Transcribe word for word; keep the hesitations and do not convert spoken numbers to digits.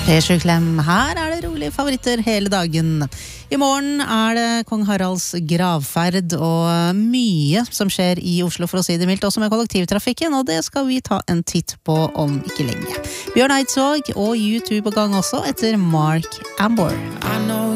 P sju Klem, her er det rolige favoritter hele dagen. I morgen er det Kong Haralds gravferd og mye som skjer i Oslo, for å si det mildt, også med kollektivtrafikken, og det skal vi ta en titt på om ikke lenge. Bjørn Eidsvåg og YouTube på gang også etter Mark Ambor.